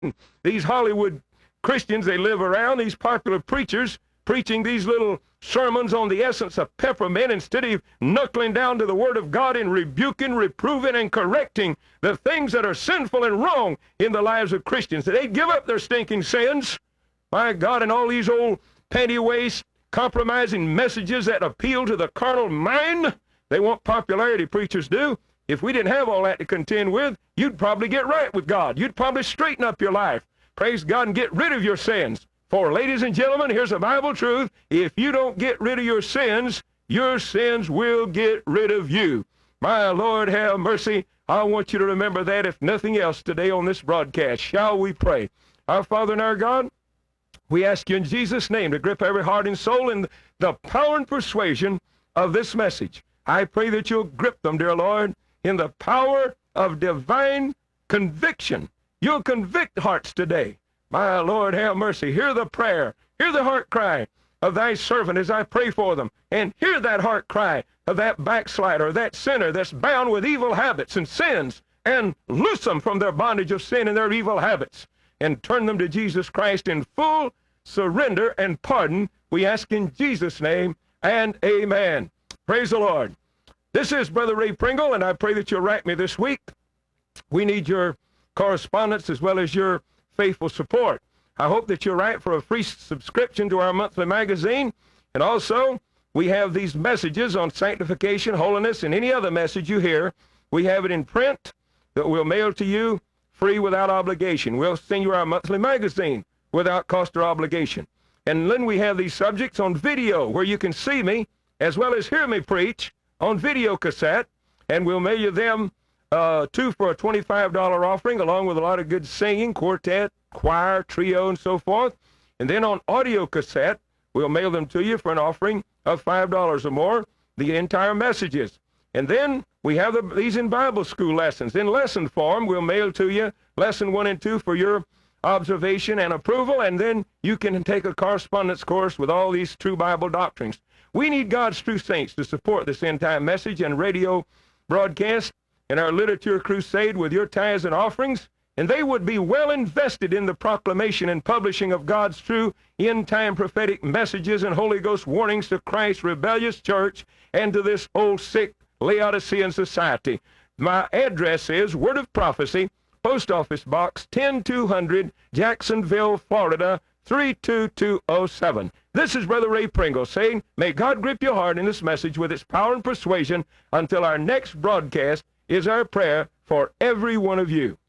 These Hollywood Christians, they live around, these popular preachers, preaching these little sermons on the essence of peppermint instead of knuckling down to the Word of God and rebuking, reproving, and correcting the things that are sinful and wrong in the lives of Christians. They give up their stinking sins, my God, and all these old panty-waist, compromising messages that appeal to the carnal mind. They want popularity, preachers do. If we didn't have all that to contend with, you'd probably get right with God. You'd probably straighten up your life. Praise God, and get rid of your sins. For, ladies and gentlemen, here's a Bible truth. If you don't get rid of your sins will get rid of you. My Lord, have mercy. I want you to remember that, if nothing else, today on this broadcast. Shall we pray? Our Father and our God, we ask you in Jesus' name to grip every heart and soul in the power and persuasion of this message. I pray that you'll grip them, dear Lord, in the power of divine conviction. You'll convict hearts today. My Lord, have mercy. Hear the prayer. Hear the heart cry of thy servant as I pray for them. And hear that heart cry of that backslider, that sinner that's bound with evil habits and sins, and loose them from their bondage of sin and their evil habits, and turn them to Jesus Christ in full surrender and pardon. We ask in Jesus' name, and amen. Praise the Lord. This is Brother Ray Pringle, and I pray that you'll write me this week. We need your correspondence as well as your faithful support. I hope that you'll write for a free subscription to our monthly magazine. And also, we have these messages on sanctification, holiness, and any other message you hear. We have it in print that we'll mail to you free without obligation. We'll send you our monthly magazine without cost or obligation. And then we have these subjects on video where you can see me as well as hear me preach on video cassette, and we'll mail you them two for a $25 offering, along with a lot of good singing, quartet, choir, trio, and so forth. And then on audio cassette, we'll mail them to you for an offering of $5 or more, the entire messages. And then we have these in Bible school lessons. In lesson form, we'll mail to you lesson 1 and 2 for your observation and approval, and then you can take a correspondence course with all these true Bible doctrines. We need God's true saints to support this end-time message and radio broadcast and our literature crusade with your tithes and offerings, and they would be well invested in the proclamation and publishing of God's true end-time prophetic messages and Holy Ghost warnings to Christ's rebellious church and to this old sick Laodicean society. My address is Word of Prophecy, Post Office Box 10200, Jacksonville, Florida 32207. This is Brother Ray Pringle saying, may God grip your heart in this message with its power and persuasion. Until our next broadcast is our prayer for every one of you.